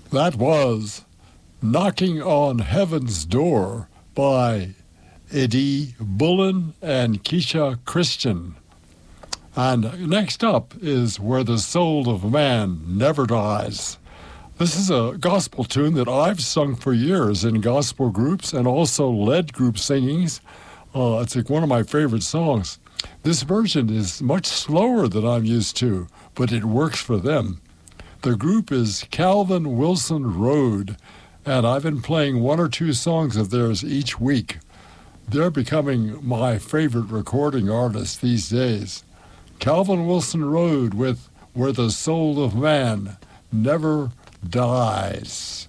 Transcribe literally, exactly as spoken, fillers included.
That was Knocking on Heaven's Door by Eddie Bullen and Keisha Christian. And next up is Where the Soul of Man Never Dies. This is a gospel tune that I've sung for years in gospel groups and also led group singings. Uh, it's like one of my favorite songs. This version is much slower than I'm used to, but it works for them. The group is Calvin Wilson Road, and I've been playing one or two songs of theirs each week. They're becoming my favorite recording artists these days. Calvin Wilson Road with Where the Soul of Man Never Dies.